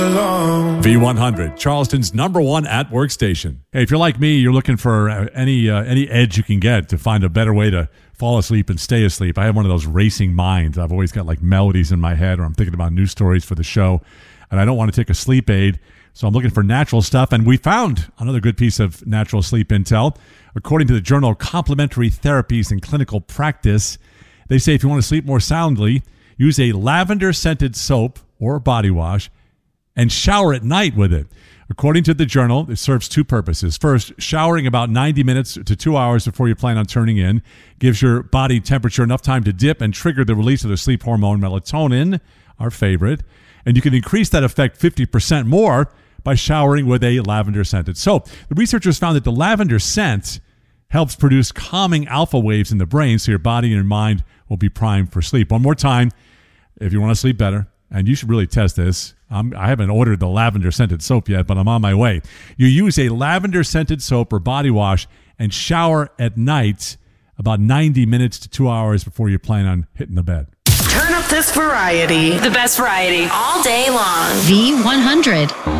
V100, Charleston's #1 at-work station. Hey, if you're like me, you're looking for any edge you can get to find a better way to fall asleep and stay asleep. I have one of those racing minds. I've always got like melodies in my head, or I'm thinking about news stories for the show, and I don't want to take a sleep aid, so I'm looking for natural stuff, and we found another good piece of natural sleep intel. According to the journal Complementary Therapies in Clinical Practice, they say if you want to sleep more soundly, use a lavender-scented soap or body wash and shower at night with it. According to the journal, it serves two purposes. First, showering about 90 minutes to 2 hours before you plan on turning in gives your body temperature enough time to dip and trigger the release of the sleep hormone melatonin, our favorite. And you can increase that effect 50% more by showering with a lavender-scented soap. The researchers found that the lavender scent helps produce calming alpha waves in the brain, so your body and your mind will be primed for sleep. One more time, if you want to sleep better, and you should really test this. I haven't ordered the lavender-scented soap yet, but I'm on my way. You use a lavender-scented soap or body wash and shower at night about 90 minutes to 2 hours before you plan on hitting the bed. Turn up this variety. The best variety all day long. V100.